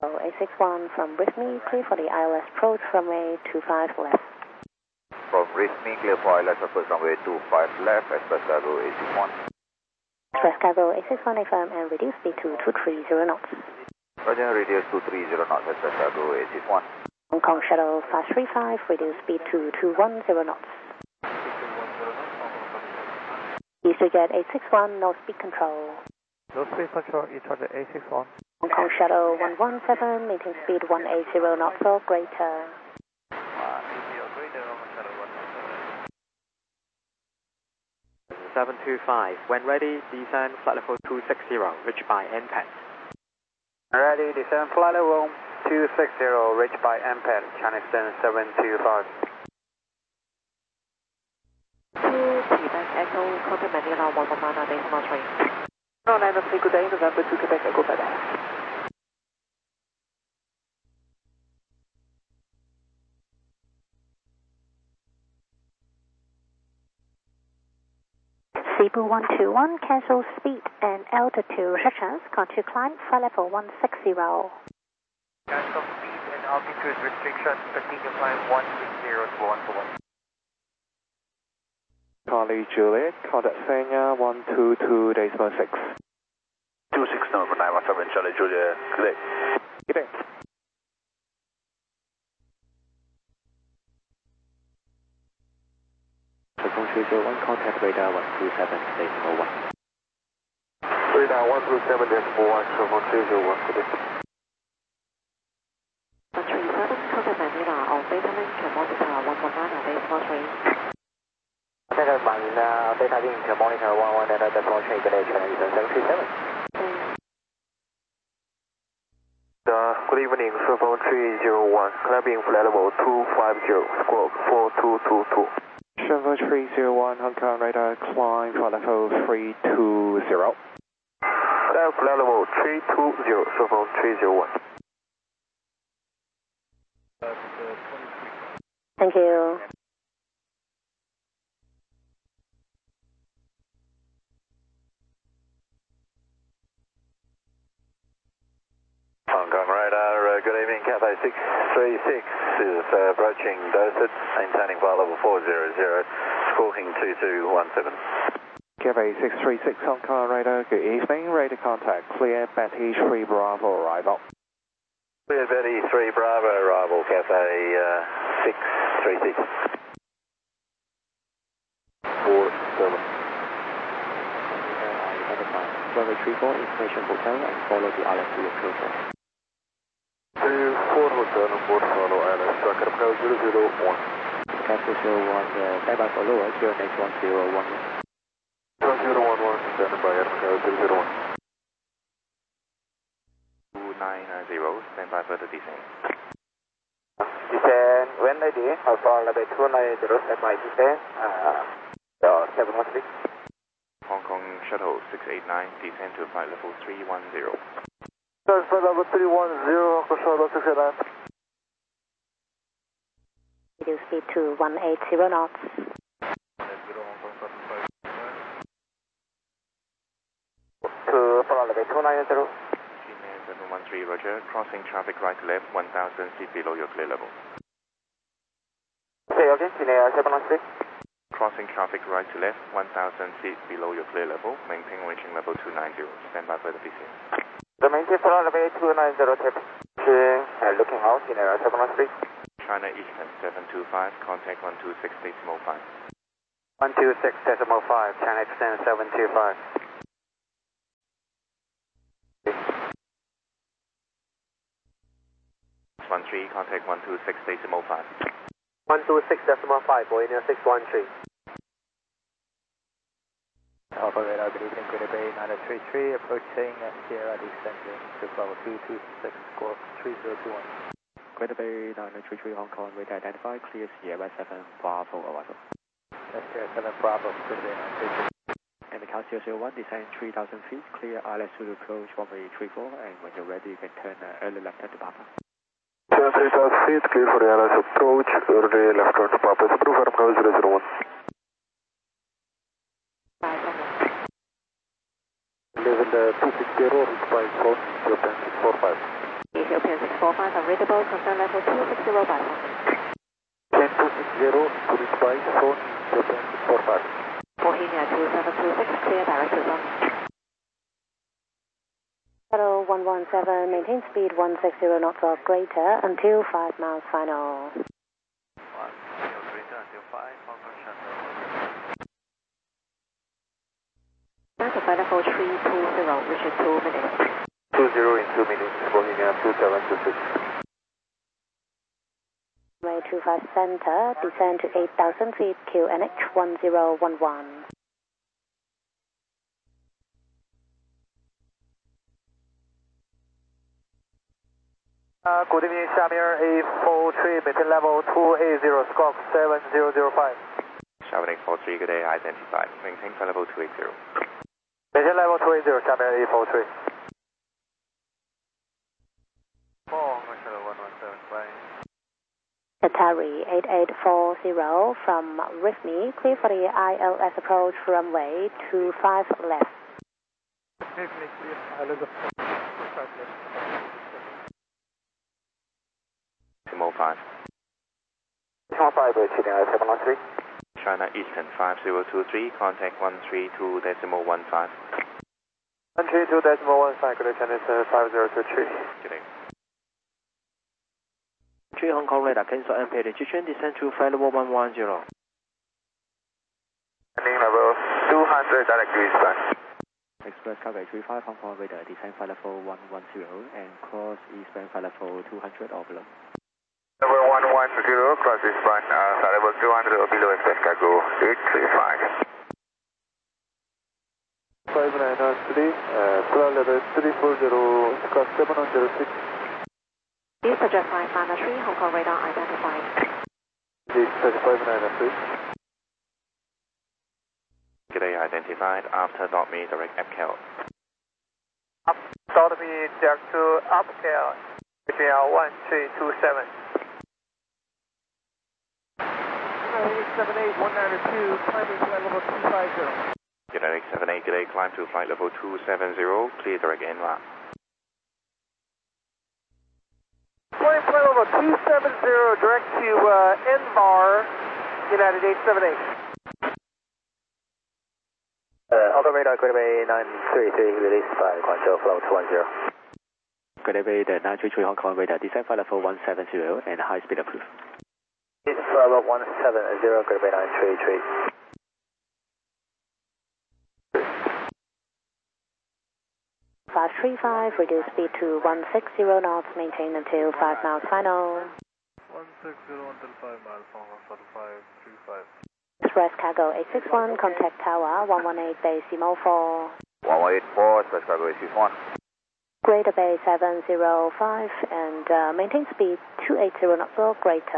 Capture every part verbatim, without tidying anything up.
A six one from Rhythmy, clear for the I L S approach runway two five left. From Rhythmy, clear for I L S approach runway two five left, Express Cargo A six one. Express Cargo A six one affirm and reduce speed to two three zero knots. Roger, reduce two three zero knots, Express Cargo A six one. Hong Kong Shuttle five three five, reduce speed to two one zero knots. EasterJet eight six one, no speed control. No speed control, EasterJet eight six one. Hong Kong Shuttle one one seven, maintain speed one eight zero knots or greater. seven two five, when ready, descend flight level two six zero, reached by N P A D. Ready, descend flight level two six zero, reached by N P A D, China Eastern seven two five. two Quebec Echo, contact Manila one one nine, decimal three. No, nine three, good day, November two Quebec Echo, bye bye. Cebu one two one, cancel speed and altitude restrictions, contour climb, flight level one six zero. Cancel speed and altitude restrictions, continue climb one six zero to one to one. Charlie Juliet, contact Sanya one two two decimal six. two six number nine one seven, Charlie Juliet, good day. Good day. three zero one, contact radar one two seven decimal one. Radar one two seven decimal one, Chevron three zero one, good day. one three seven, contact Manila on data link and monitor one one nine, decimal three. Contact Manila on data link and monitor one one nine, decimal three, good day, China Eastern seven three seven. Uh, good evening, Chevron three zero one, climbing flight level two five zero, squawk four two two two. Chevron three zero one, Hong Kong radar, climb for level three two zero. Climb flight level three two zero, Chevron three zero one. Thank you. Hong Kong radar, uh, good evening, Cathay six three six is uh, approaching Dorset, maintaining flight level four zero zero, squawking two two one seven. Cathay six three six, Hong Kong radar, good evening, radar contact, clear Betty three Bravo arrival. Clear Betty three Bravo arrival, Cathay uh, six three six. four seven. Runway three four, information hotel and follow the I L S to your closer. three four hotel and board follow I L S, tracker zero zero one. Cancel zero one, uh, stand by for lower, zero next one zero one. zero zero one one, stand by zero zero one. two nine zero, stand by for the descent. Descend, when ready, Alpha level two nine zero, stand by descent, uh, seven one six. Hong Kong Shuttle six eight nine, descend to flight level three one zero. Flight level three one zero, Hong Kong Shuttle six eight nine. Reduce speed to one eight zero knots. To flight level two nine zero. seven one three, Roger, crossing traffic right to left, one thousand feet below your clear level. Say again, seven one three. Crossing traffic right to left, one thousand feet below your clear level, maintain reaching level two nine zero, stand by for the descent. The maintain flight level two nine zero, uh, looking out in uh, seven one three. China Eastern seven two five, contact one two six decimal five. one two six decimal five, China Eastern seven two five. one three, contact one two six decimal five. one two six decimal five, Boeing six one three. Alpha radar, good evening, Greater Bay nine three three, approaching Sierra descending to level two two six, squawk three zero two one. Greater Bay nine three three, Hong Kong, radar identified, clear Sierra seven Bravo arrival. Sierra seven Bravo, Greater Bay nine three three. And the Cal zero zero one, descend three thousand feet, clear I L S to approach runway three four, and when you're ready, you can turn uh, early left hand to Papa. three thousand feet, clear for the I L S approach, early left turn to Papa, approve Aeronautical zero zero one. Level uh, two six zero, reach by zone, Ethiopian six four five. Ethiopian five unreadable, confirm level two six zero by phone. ten two six zero, police by phone, Japan six four five. Bohemia two seven two six, clear direct to zone. Shuttle one one seven, maintain speed one six zero knots or greater until five miles final. one zero greater until five, Hong Kong Shuttle. Delta flight level three two zero, which is two minutes. two zero in two minutes, Bohemia two seven two six. Runway two five center, descend to eight thousand feet, Q N H one zero one one. Uh, good evening, Shamir A four three, maintain level two eight zero, squawk seven zero zero five. Shamir A four three, good day, identified. Maintain flight level two eight zero. Maintain level two eight zero, Shamir A four three. four, Hong Kong Shuttle one one seven, bye. Atari eight eight four zero from Rifmi, clear for the I L S approach runway two five left. Rifmi clear, I L S approach two five left. Decimal five. Decimal five, China seven one three. China Eastern five zero two three, contact one three two decimal one five. one three two decimal one five, good day, China five zero two three. Good day. three Hong Kong radar, cancel and pay registration, descend to flight level one one zero. Landing level two hundred, direct to eastbound. Express Cargo three five, Hong Kong radar, descend flight level one one zero and cross eastbound flight level two hundred or below. Level one one zero, cross eastbound, uh, flight level two hundred or below, Express Cargo eight three five. five nine three, uh, flight level three four zero, cross seven zero six. Please suggest five nine three, Hong Kong radar identified. This five nine three. Good day, identified. After dot me, direct A P C A L. Up, dot me, direct to up scale, between one three two seven. eight seven eight, one nine two, climbing flight level two five zero. United seven eight, good day, climb to flight level two seven zero, clear direct en route. Flight flight level two seven zero, direct to uh, N bar, United eight seven eight. Uh, Auto radar, Greater Bay nine three three, release by Guangzhou, flow two one zero. Greater Bay nine three three, Hong Kong radar, descend flight level one seven zero and high speed approved. It's level one seven zero, Greater Bay nine three three. five three five, reduce speed to one six zero knots, maintain until five miles final. one six zero until five miles, Hong Kong Shuttle five three five. Express Cargo eight six one, contact tower one one eight, base Simo four. one one eight four, Express Cargo eight six one. Greater Bay seven zero five and uh, maintain speed two eight zero knots or greater.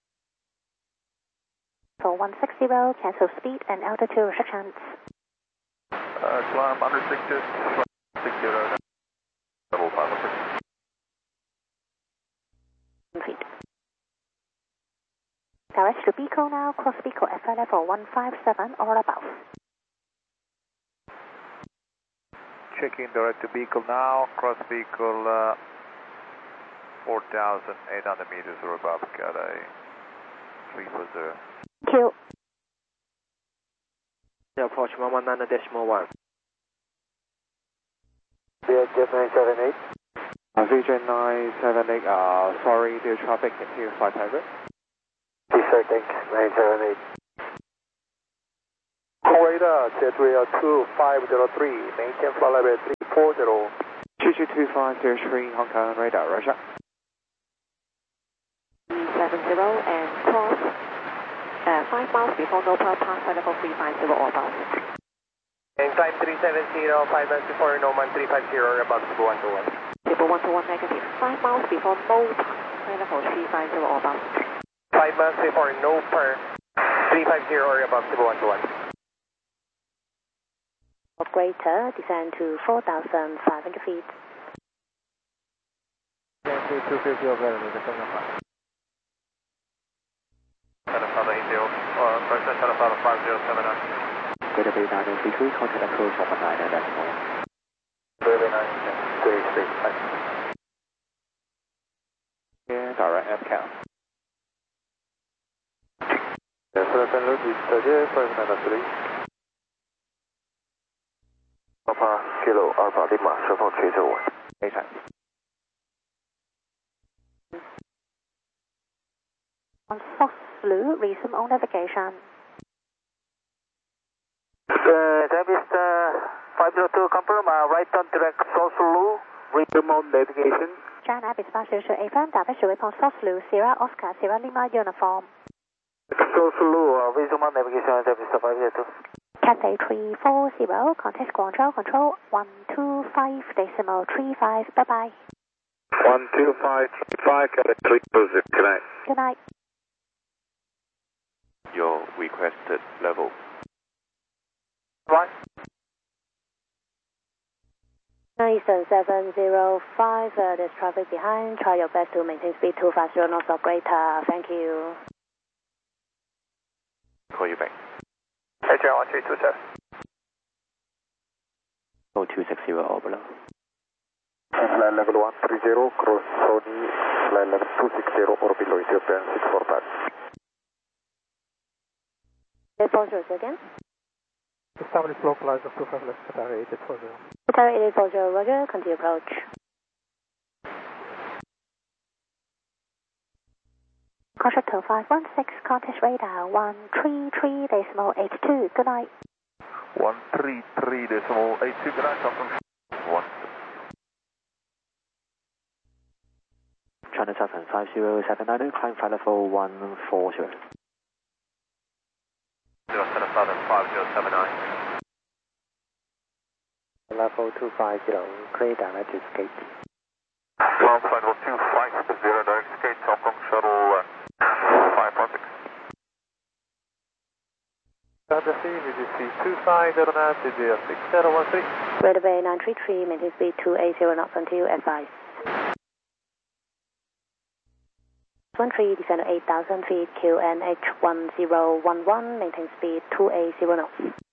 For one six zero, cancel speed and altitude restrictions. Uh, climb unrestricted, six zero, level five oh six. Feet. Direct to Beagle now, cross Beagle at flight level one five seven or above. Checking direct to Beagle now, cross Beagle uh, four thousand eight hundred meters or above, got a three four zero. Thank you. Approach one one nine decimal one. V H F nine seven eight. Uh, V J nine seven eight, uh, sorry, the traffic here five hundred. T-shirt tank nine seven eight. Radar, Jetway two five zero three, maintain flight level three four zero. two two two five zero three, Hong Kong radar, Roger. seven zero and cross uh, five miles before Nopal pass flight level three five zero or above. And climb three seven zero, five miles before Norman three five zero, above Cebu one two one. Cebu one two one negative, five miles before no pass flight level three five zero or above. five miles before no per three five zero or above Cebu one two one. Or greater, descend to four thousand five hundred feet. two fifty over there, the second one. Telefano eight zero, or President Telefano five zero seven nine. Greater Bay nine three three, contact approach one nine decimal. Greater Bay nine three three. Roger, five nine three. Alpha Kilo Alpha Lima seven three zero one. Anytime. On Fox Blue, resume on navigation. Uh, that is uh, five zero two, confirm, uh, right on direct South Lu, resume on navigation. Jan Abbott five zero two A M, direct on Fox Blue, Sierra Oscar, Sierra Lima uniform. South Lu, uh, resume on navigation, that is five zero two. Cathay three four zero, contact Guangzhou control one two five decimal three five, bye bye. one two five three five, Cathay three four zero, good night. Good night. Your requested level. Right. Eastern seven zero five, uh, there's traffic behind. Try your best to maintain speed two five zero knots or greater. Thank you. Call you back. H R one three two seven. Oh two six zero or below. Flight level one three zero, cross Sony, flight level two six zero or below, Ethiopian six four five. eight four zero again. Establish localized of two five left, Qatar eight eight four zero. Qatar eight eight four zero, Roger, continue approach. Contractor five one six, contact radar one three three decimal eight two, good night. one three three decimal eight two, good night, Falcon one. China Southern five zero seven nine, climb flight level one four zero. China Southern five zero seven nine. Level two five zero, clear direct escape. Ground flight level two five zero, direct escape, Hong Kong shuttle uh, five one six. Delta C, V G C two five zero nine, T G six zero one three. Red Bay nine three three, maintain speed two eight zero knots until advice. one three, descend eight thousand feet, Q N H one zero one one, maintain speed two eight zero knots.